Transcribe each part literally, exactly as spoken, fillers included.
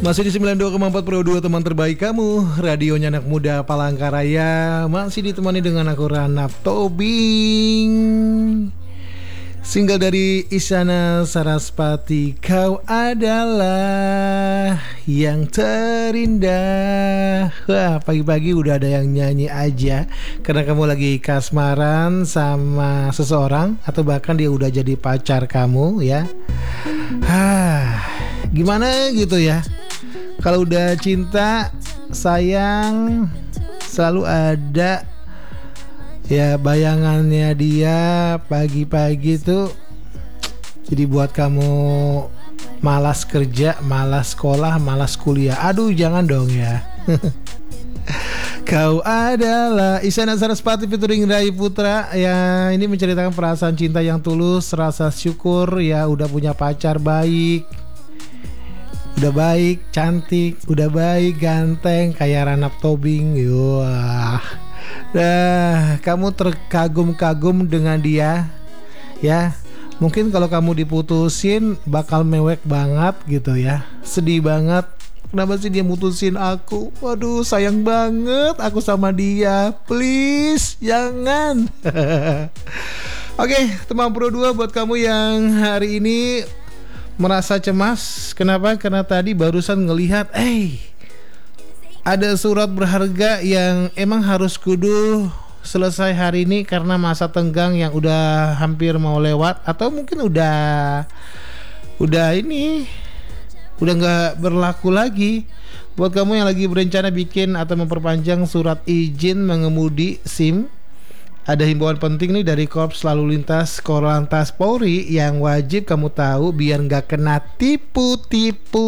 Masih di sembilan puluh dua koma empat Pro dua, teman terbaik kamu, radionya anak muda Palangkaraya. Masih ditemani dengan aku Ranap Tobing. Single dari Isyana Sarasvati, kau adalah yang terindah. Wah, pagi-pagi udah ada yang nyanyi aja karena kamu lagi kasmaran sama seseorang, atau bahkan dia udah jadi pacar kamu ya. Hah, gimana gitu ya. Kalau udah cinta, sayang, selalu ada ya bayangannya dia pagi-pagi tuh. Jadi buat kamu malas kerja, malas sekolah, malas kuliah. Aduh, jangan dong ya. Kau adalah Isyana Sarasvati featuring Rai Putra. Ya, ini menceritakan perasaan cinta yang tulus, rasa syukur ya udah punya pacar baik. Udah baik, cantik, udah baik, ganteng kayak Ranap Tobing. Wah. Nah, kamu terkagum-kagum dengan dia. Ya. Mungkin kalau kamu diputusin bakal mewek banget gitu ya. Sedih banget. Kenapa sih dia mutusin aku? Waduh, sayang banget aku sama dia. Please, jangan. Oke, teman Pro dua, buat kamu yang hari ini merasa cemas. Kenapa? Karena tadi barusan ngelihat, eh, ada surat berharga yang emang harus kudu selesai hari ini karena masa tenggang yang udah hampir mau lewat, atau mungkin udah udah ini udah nggak berlaku lagi. Buat kamu yang lagi berencana bikin atau memperpanjang surat izin mengemudi SIM, ada himbauan penting nih dari Korps Lalu Lintas Korlantas Polri yang wajib kamu tahu biar nggak kena tipu-tipu.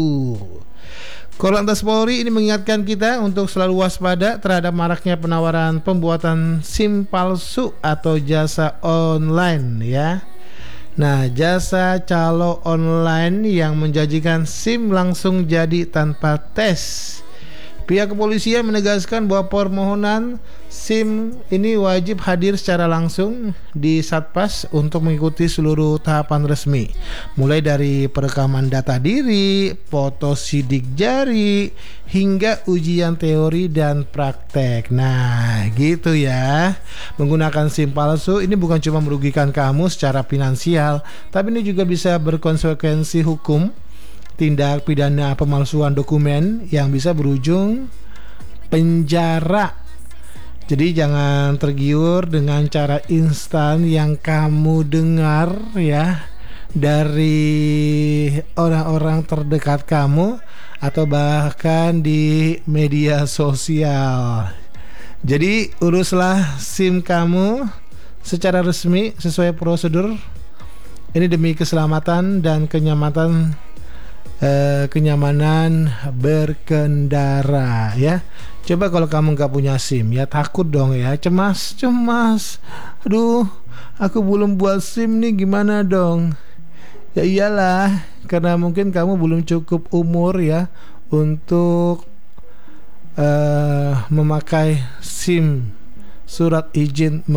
Korlantas Polri ini mengingatkan kita untuk selalu waspada terhadap maraknya penawaran pembuatan SIM palsu atau jasa online ya. Nah, jasa calo online yang menjanjikan SIM langsung jadi tanpa tes. Pihak kepolisian menegaskan bahwa permohonan SIM ini wajib hadir secara langsung di Satpas untuk mengikuti seluruh tahapan resmi, mulai dari perekaman data diri, foto sidik jari, hingga ujian teori dan praktek. Nah, gitu ya. Menggunakan SIM palsu ini bukan cuma merugikan kamu secara finansial, tapi ini juga bisa berkonsekuensi hukum, tindak pidana pemalsuan dokumen yang bisa berujung penjara. Jadi jangan tergiur dengan cara instan yang kamu dengar ya dari orang-orang terdekat kamu atau bahkan di media sosial. Jadi uruslah SIM kamu secara resmi sesuai prosedur. Ini demi keselamatan dan kenyamanan Uh, kenyamanan berkendara ya. Coba kalau kamu gak punya SIM ya, takut dong ya, cemas, cemas. Aduh, aku belum buat SIM nih, gimana dong? Ya iyalah, karena mungkin kamu belum cukup umur ya untuk uh, memakai SIM, surat izin